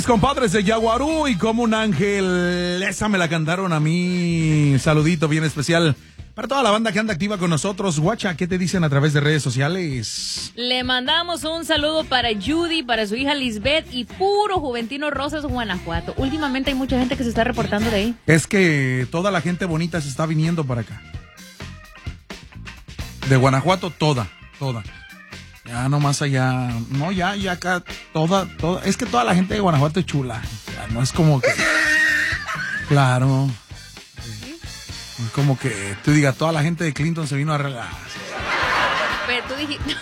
mis compadres de Yaguarú y como un ángel, esa me la cantaron a mí. Saludito bien especial para toda la banda que anda activa con nosotros. Guacha, ¿qué te dicen a través de redes sociales? Le mandamos un saludo para Judy, para su hija Lisbeth y puro Juventino Rosas, Guanajuato. Últimamente hay mucha gente que se está reportando de ahí. Es que toda la gente bonita se está viniendo para acá. De Guanajuato, toda. Ya no más allá, no, ya acá, toda, es que toda la gente de Guanajuato es chula, ya, no es como que, claro, es como que tú digas, toda la gente de Clinton se vino a arreglar. Pero tú dijiste,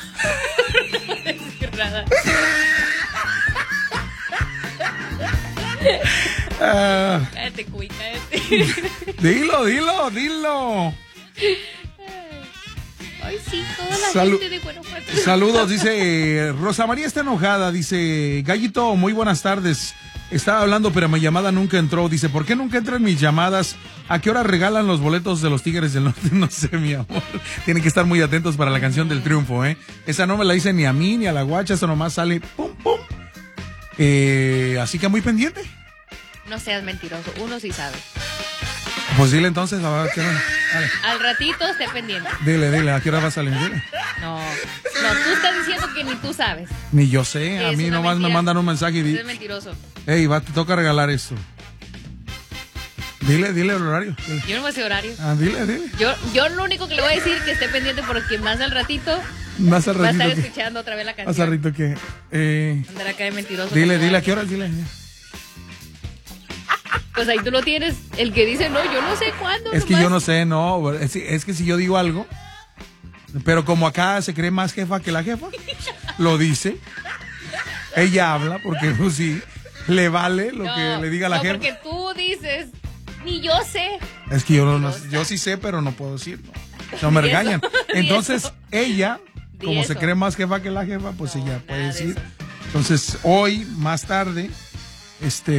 cállate, cuy, cállate. Dilo. Ay, sí, toda la gente de Guanajuato. Saludos, dice Rosa María está enojada, dice Gallito, muy buenas tardes. Estaba hablando, pero mi llamada nunca entró. Dice, ¿por qué nunca entran mis llamadas? ¿A qué hora regalan los boletos de los Tigres del Norte? No sé, mi amor. Tienen que estar muy atentos para la canción del triunfo, ¿eh? Esa no me la dice ni a mí, ni a la guacha, eso nomás sale pum, pum. Así que muy pendiente. No seas mentiroso, uno sí sabe. Pues dile entonces, a ver, ¿qué hora? Al ratito esté pendiente. Dile, ¿a qué hora va a salir? Dile. No, tú estás diciendo que ni tú sabes. Ni yo sé, a Es mí una nomás mentira. me mandan un mensaje y Es mentiroso. Ey, te toca regalar esto. Dile el horario. Dile. Yo no me sé horario. Dile. Yo lo único que le voy a decir que esté pendiente porque más al ratito va a estar escuchando otra vez la canción. Más al ratito que Andar acá de mentiroso. Dile a qué hora, dile. Pues ahí tú lo tienes, el que dice, no, yo no sé cuándo. Es que yo no sé, no, es que si yo digo algo, pero como acá se cree más jefa que la jefa, lo dice, ella habla, porque pues sí, le vale lo que le diga la jefa. Porque tú dices, ni yo sé. Es que yo sí sé, pero no puedo decirlo. No me regañan. Entonces, ella, como se cree más jefa que la jefa, pues ella puede decir. Entonces, hoy, más tarde,